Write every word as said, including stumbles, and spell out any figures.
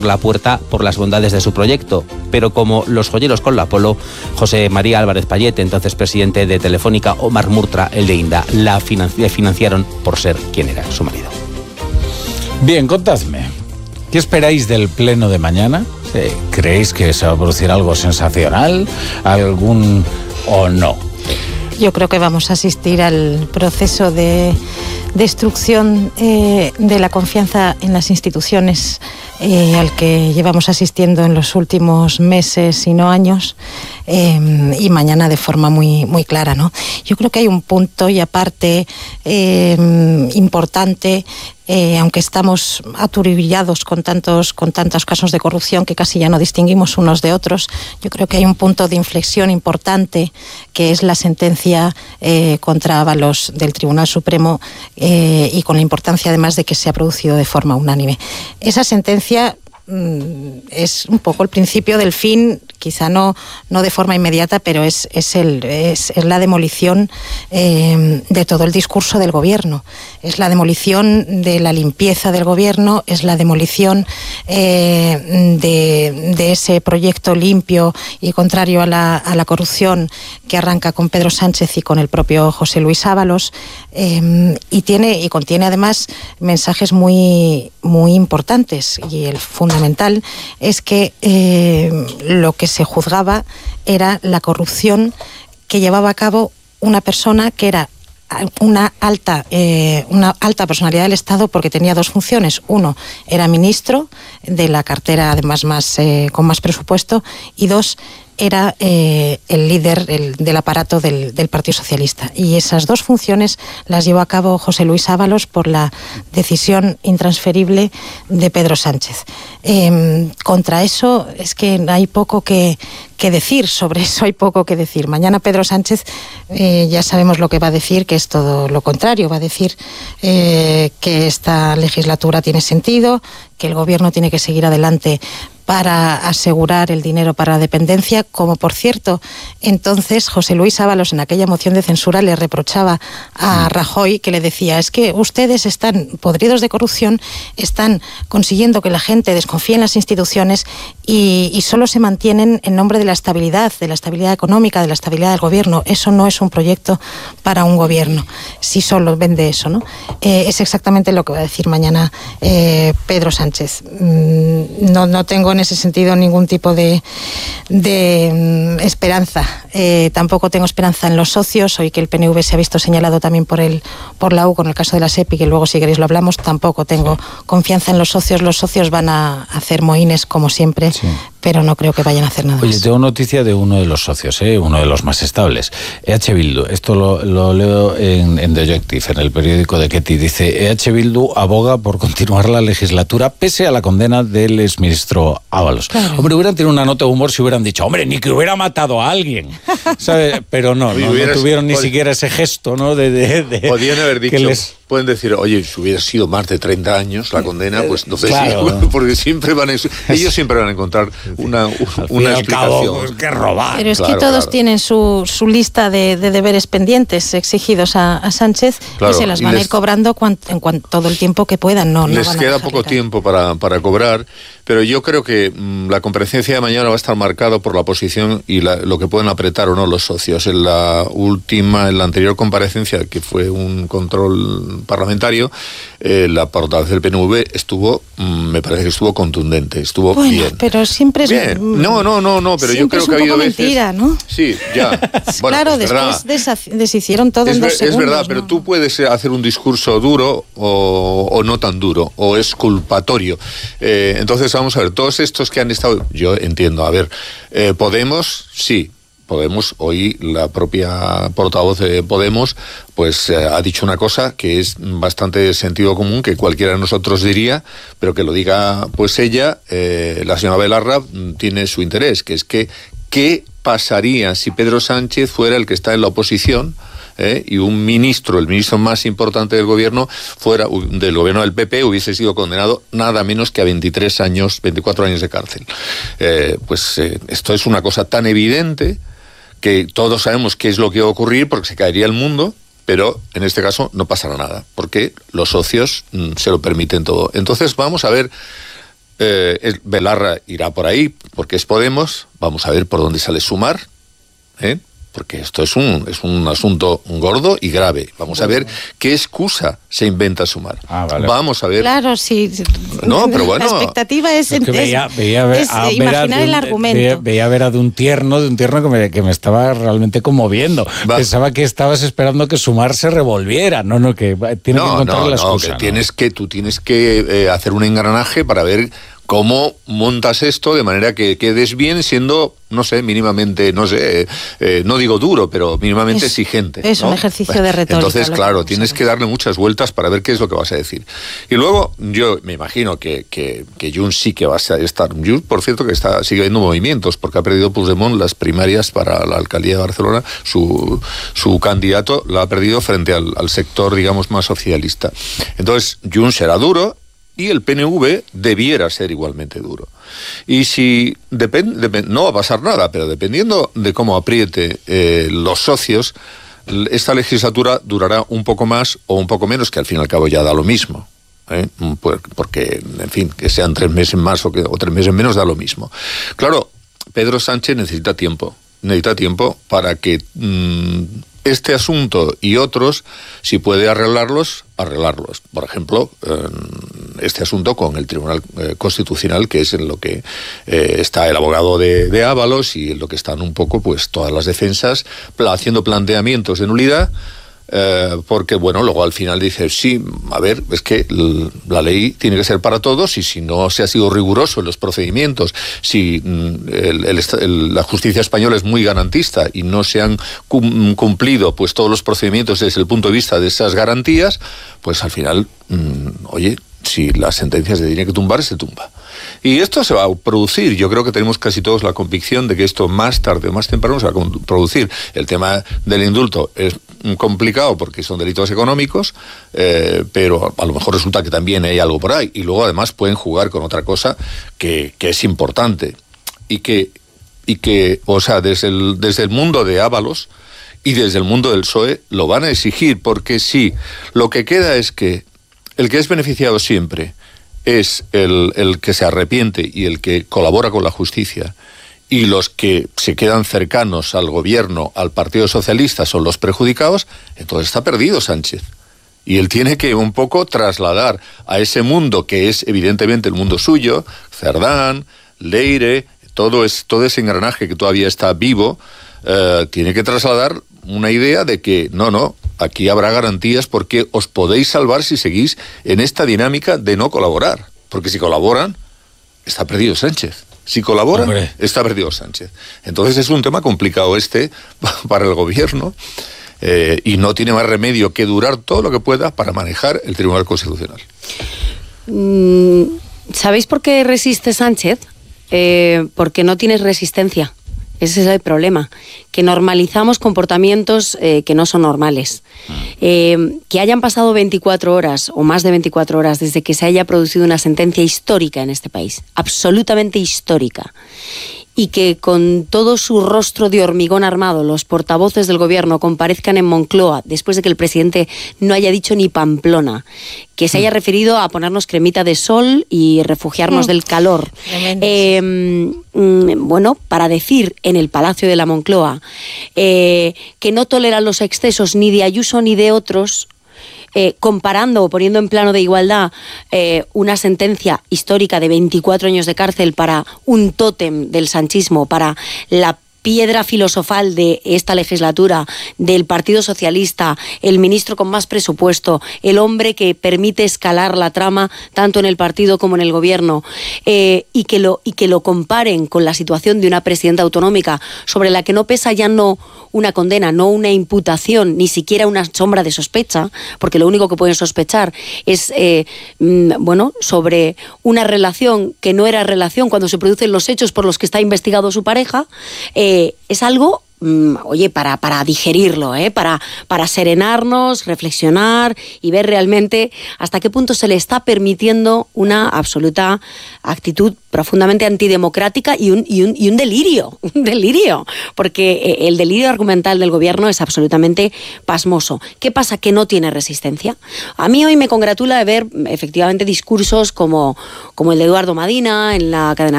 la puerta por las bondades de su proyecto, pero como los joyeros con la Apolo, José María Álvarez Payete, entonces presidente de Telefónica, o Marc Murtra, el de Inda, la financi- financiaron por ser quien era su marido. Bien, contadme, ¿qué esperáis del pleno de mañana? ¿Creéis que se va a producir algo sensacional? ¿Algún o no? Yo creo que vamos a asistir al proceso de destrucción eh, de la confianza en las instituciones eh, al que llevamos asistiendo en los últimos meses y no años, eh, y mañana de forma muy, muy clara, ¿no? Yo creo que hay un punto y aparte eh, importante. Eh, aunque estamos aturibillados con tantos, con tantos casos de corrupción que casi ya no distinguimos unos de otros, yo creo que hay un punto de inflexión importante, que es la sentencia eh, contra Ábalos del Tribunal Supremo, eh, y con la importancia además de que se ha producido de forma unánime. Esa sentencia mm, es un poco el principio del fin, quizá no, no de forma inmediata, pero es, es, el, es, es la demolición eh, de todo el discurso del gobierno. Es la demolición de la limpieza del gobierno, es la demolición eh, de, de ese proyecto limpio y contrario a la, a la corrupción que arranca con Pedro Sánchez y con el propio José Luis Ábalos, eh, y tiene y contiene además mensajes muy, muy importantes, y el fundamental es que eh, lo que se juzgaba era la corrupción que llevaba a cabo una persona que era una alta, eh, una alta personalidad del Estado, porque tenía dos funciones. Uno, era ministro de la cartera además más, eh, con más presupuesto, y dos, era eh, el líder el, del aparato del, del Partido Socialista. Y esas dos funciones las llevó a cabo José Luis Ábalos por la decisión intransferible de Pedro Sánchez. Eh, contra eso es que hay poco que, que decir, sobre eso hay poco que decir. Mañana Pedro Sánchez eh, ya sabemos lo que va a decir, que es todo lo contrario. Va a decir eh, que esta legislatura tiene sentido, que el gobierno tiene que seguir adelante para asegurar el dinero para la dependencia, como por cierto, entonces José Luis Ábalos en aquella moción de censura le reprochaba a Rajoy, que le decía, es que ustedes están podridos de corrupción, están consiguiendo que la gente desconfíe en las instituciones y, y solo se mantienen en nombre de la estabilidad, de la estabilidad económica, de la estabilidad del gobierno. Eso no es un proyecto para un gobierno, si solo vende eso, ¿no? Eh, es exactamente lo que va a decir mañana eh, Pedro Sánchez. Mm, no, no tengo en ese sentido ningún tipo de, de um, esperanza. Eh, tampoco tengo esperanza en los socios. Hoy que el P N V se ha visto señalado también por el por la U con el caso de la SEPI, que luego si queréis lo hablamos, tampoco tengo confianza en los socios. Los socios van a hacer mohines como siempre, sí, pero no creo que vayan a hacer nada. Oye, más. tengo noticia de uno de los socios, ¿eh? Uno de los más estables. E H Bildu, esto lo, lo leo en, en The Objective, en el periódico de Ketty, dice, E H Bildu aboga por continuar la legislatura pese a la condena del exministro Ábalos. Claro. Hombre, hubieran tenido una nota de humor si hubieran dicho, hombre, ni que hubiera matado a alguien, ¿sabes? Pero no, no, no tuvieron ni siquiera ese gesto, ¿no? De, de, de, podían haber dicho, les... pueden decir, oye, si hubiera sido más de treinta años la condena, pues no sé, claro, si, porque siempre van a, ellos siempre van a encontrar una, una explicación. Cabo, pues, que robar. Pero es claro, que todos claro. tienen su, su lista de, de deberes pendientes exigidos a, a Sánchez, claro, y se las van les, a ir cobrando cuan, en cuan, todo el tiempo que puedan. No, les no van queda a poco tiempo para, para cobrar, pero yo creo que mmm, la comparecencia de mañana va a estar marcado por la posición y la, lo que pueden apretar o no los socios. En la última, en la anterior comparecencia, que fue un control parlamentario, eh, la portavoz del P N V estuvo, mmm, me parece que estuvo contundente, estuvo bueno, bien. Pero siempre es... Bien. No, no, no, no, pero yo creo que ha habido veces... mentira, ¿no? Sí, ya. Bueno, claro, es después deshac- deshicieron todo es en dos ver, segundos. Es verdad, ¿no? pero tú puedes hacer un discurso duro o, o no tan duro, o es culpatorio. Eh, entonces, vamos a ver, todos estos que han estado... Yo entiendo, a ver, eh, Podemos, sí, Podemos, hoy la propia portavoz de Podemos pues eh, ha dicho una cosa que es bastante de sentido común, que cualquiera de nosotros diría, pero que lo diga pues ella, eh, la señora Belarra tiene su interés, que es que ¿qué pasaría si Pedro Sánchez fuera el que está en la oposición? ¿Eh? Y un ministro, el ministro más importante del gobierno, fuera del gobierno del P P, hubiese sido condenado nada menos que a veintitrés años, veinticuatro años de cárcel. Eh, pues eh, esto es una cosa tan evidente que todos sabemos qué es lo que va a ocurrir, porque se caería el mundo, pero en este caso no pasará nada, porque los socios mm, se lo permiten todo. Entonces vamos a ver eh, Belarra irá por ahí, porque es Podemos. Vamos a ver por dónde sale Sumar, ¿eh? Porque esto es un, es un asunto gordo y grave. Vamos a ver qué excusa se inventa Sumar. Ah, vale. Vamos a ver. Claro, sí. No, pero bueno. La expectativa es, es, que veía, veía ver, es a, imaginar a el un, argumento. Veía, veía ver a de un tierno, de un tierno que me, que me estaba realmente conmoviendo. Va. Pensaba que estabas esperando que Sumar se revolviera. No, no, que tiene no, que encontrar no, la no, excusa. Que ¿no? tienes que, tú tienes que eh, hacer un engranaje para ver cómo montas esto de manera que quedes bien siendo, no sé, mínimamente, no sé, eh, no digo duro, pero mínimamente es, exigente. Es ¿no? un ejercicio de retórica. Entonces, claro, tienes que darle muchas vueltas para ver qué es lo que vas a decir. Y luego, yo me imagino que, que, que Junts sí que va a estar. Junts, por cierto, que está sigue habiendo movimientos, porque ha perdido Puigdemont las primarias para la alcaldía de Barcelona. Su, su candidato la ha perdido frente al, al sector, digamos, más socialista. Entonces, Junts será duro, y el P N V debiera ser igualmente duro. Y si depend, depend, no va a pasar nada, pero dependiendo de cómo apriete eh, los socios, esta legislatura durará un poco más o un poco menos, que al fin y al cabo ya da lo mismo. ¿eh? Porque, en fin, que sean tres meses más o, que, o tres meses menos da lo mismo. Claro, Pedro Sánchez necesita tiempo. Necesita tiempo para que mmm, este asunto y otros, si puede arreglarlos, arreglarlos. Por ejemplo, eh, este asunto con el Tribunal eh, Constitucional, que es en lo que eh, está el abogado de, de Ábalos y en lo que están un poco pues todas las defensas haciendo planteamientos de nulidad. Eh, porque, bueno, luego al final dices, sí, a ver, es que la ley tiene que ser para todos y si no se ha sido riguroso en los procedimientos, si el, el, el, la justicia española es muy garantista y no se han cum, cumplido pues todos los procedimientos desde el punto de vista de esas garantías, pues al final, mmm, oye, si la sentencia se tiene que tumbar, se tumba. Y esto se va a producir. Yo creo que tenemos casi todos la convicción de que esto más tarde o más temprano se va a producir. El tema del indulto es complicado porque son delitos económicos, eh, pero a lo mejor resulta que también hay algo por ahí. Y luego además pueden jugar con otra cosa que, que es importante. Y que, y que, o sea, desde el, desde el mundo de Ábalos y desde el mundo del P S O E lo van a exigir, porque sí, lo que queda es que el que es beneficiado siempre es el, el que se arrepiente y el que colabora con la justicia, y los que se quedan cercanos al gobierno, al Partido Socialista, son los perjudicados. Entonces está perdido Sánchez. Y él tiene que un poco trasladar a ese mundo, que es evidentemente el mundo suyo, Cerdán, Leire, todo, es, todo ese engranaje que todavía está vivo, eh, tiene que trasladar una idea de que no, no, aquí habrá garantías porque os podéis salvar si seguís en esta dinámica de no colaborar. Porque si colaboran, está perdido Sánchez. Si colaboran, Hombre. está perdido Sánchez. Entonces es un tema complicado este para el gobierno eh, y no tiene más remedio que durar todo lo que pueda para manejar el Tribunal Constitucional. ¿Sabéis por qué resiste Sánchez? Eh, porque no tiene resistencia. Ese es el problema, que normalizamos comportamientos eh, que no son normales. Eh, que hayan pasado veinticuatro horas o más de veinticuatro horas desde que se haya producido una sentencia histórica en este país, absolutamente histórica, y que con todo su rostro de hormigón armado los portavoces del gobierno comparezcan en Moncloa después de que el presidente no haya dicho ni Pamplona, que se haya referido a ponernos cremita de sol y refugiarnos mm. del calor. Eh, bueno, para decir en el Palacio de la Moncloa eh, que no toleran los excesos ni de Ayuso ni de otros, Eh, comparando o poniendo en plano de igualdad eh, una sentencia histórica de veinticuatro años de cárcel para un tótem del sanchismo, para la piedra filosofal de esta legislatura, del Partido Socialista, el ministro con más presupuesto, el hombre que permite escalar la trama tanto en el partido como en el gobierno, eh, y que lo y que lo comparen con la situación de una presidenta autonómica sobre la que no pesa ya no una condena, no una imputación, ni siquiera una sombra de sospecha, porque lo único que pueden sospechar es eh, bueno, sobre una relación que no era relación cuando se producen los hechos por los que está investigado su pareja. Eh, es algo oye, para, para digerirlo, ¿eh? para, para serenarnos, reflexionar y ver realmente hasta qué punto se le está permitiendo una absoluta actitud profundamente antidemocrática y un, y un, y un delirio, un delirio, porque el delirio argumental del gobierno es absolutamente pasmoso. ¿Qué pasa? Que no tiene resistencia. A mí hoy me congratula de ver efectivamente discursos como, como el de Eduardo Madina en la cadena